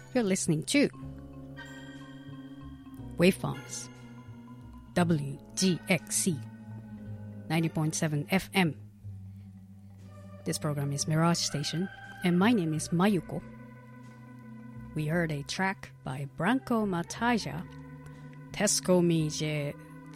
You're listening to Waveforms WGXC 90.7 FM. This program is Mirage Station, and my name is Mayuko. We heard a track by Branko Mataja, Tesko mi je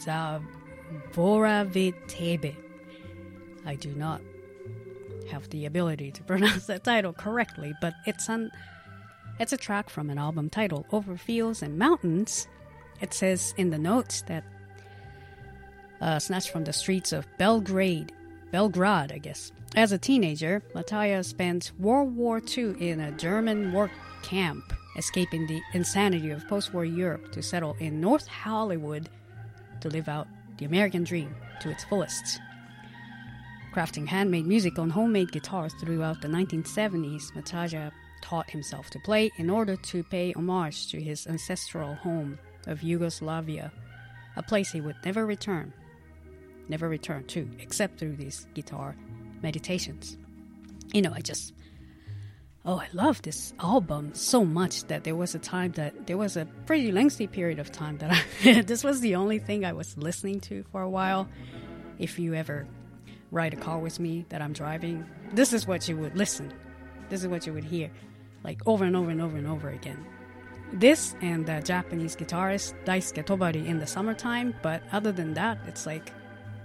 zavoravitebe. I do not have the ability to pronounce that title correctly, but it's a track from an album titled Over Fields and Mountains. It says in the notes that snatched from the streets of Belgrade, I guess. As a teenager, Mataja spent World War II in a German work camp, escaping the insanity of post-war Europe to settle in North Hollywood to live out the American dream to its fullest. Crafting handmade music on homemade guitars throughout the 1970s, Mataja taught himself to play in order to pay homage to his ancestral home of Yugoslavia, a place he would never return to, except through these guitar meditations. I love this album so much that there was a pretty lengthy period of time that this was the only thing I was listening to for a while. If you ever ride a car with me that I'm driving, this is what you would listen. This is what you would hear, like over and over and over and over again. This and the Japanese guitarist Daisuke Tobari in the summertime, but other than that, it's like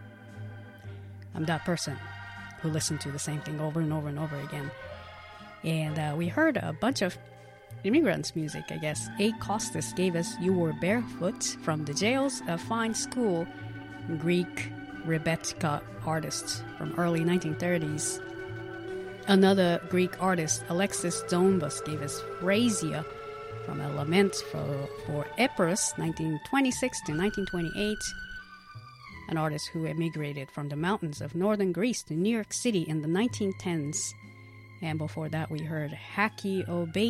I'm that person who listened to the same thing over and over and over again. And we heard a bunch of immigrants' music, I guess. A. Costas gave us You Were Barefoot from the Jails, a fine school Greek Rebetiko artist from early 1930s. Another Greek artist, Alexis Zombas, gave us Phrasia from a lament for Epirus, 1926 to 1928. An artist who emigrated from the mountains of northern Greece to New York City in the 1910s. And before that, we heard Haki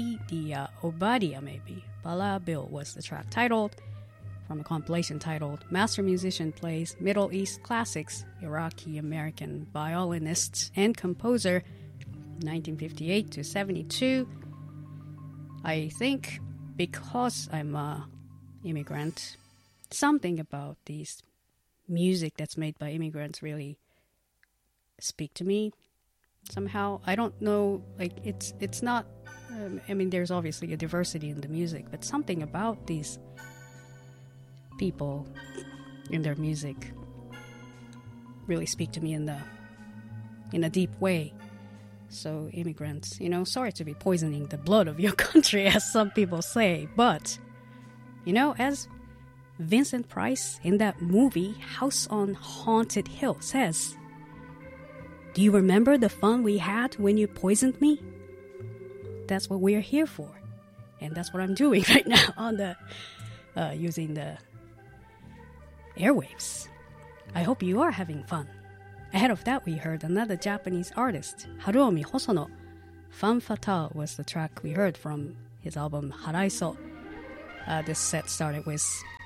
Obadia, maybe. Bala Bill was the track titled, from a compilation titled Master Musician Plays Middle East Classics, Iraqi-American Violinist and Composer, 1958 to 72. I think because I'm an immigrant, something about these music that's made by immigrants really speak to me. Somehow, I don't know, like, it's not, there's obviously a diversity in the music, but something about these people in their music really speak to me in a deep way. So, immigrants, sorry to be poisoning the blood of your country, as some people say, but, as Vincent Price in that movie, House on Haunted Hill, says, "Do you remember the fun we had when you poisoned me?" That's what we're here for. And that's what I'm doing right now on using the airwaves. I hope you are having fun. Ahead of that, we heard another Japanese artist, Haruomi Hosono. Femme Fatale was the track we heard from his album Haraiso. This set started with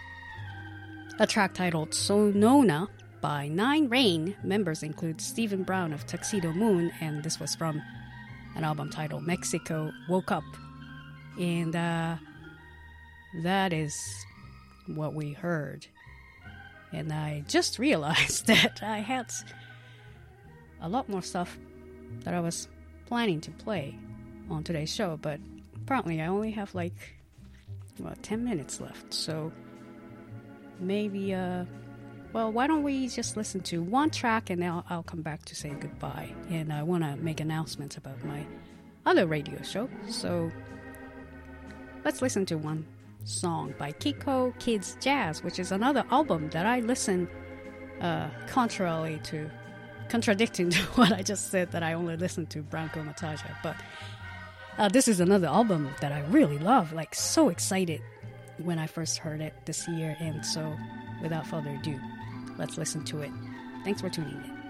a track titled Sonona by Nine Rain. Members include Stephen Brown of Tuxedo Moon, and this was from an album titled Mexico Woke Up. And that is what we heard. And I just realized that I had a lot more stuff that I was planning to play on today's show, but apparently I only have 10 minutes left. So maybe why don't we just listen to one track and then I'll come back to say goodbye. And I want to make announcements about my other radio show. So let's listen to one song by Kiko Kids Jazz, which is another album that I listen contradicting to what I just said, that I only listen to Branko Mataja. But this is another album that I really love, so excited when I first heard it this year. And so without further ado, let's listen to it. Thanks for tuning in.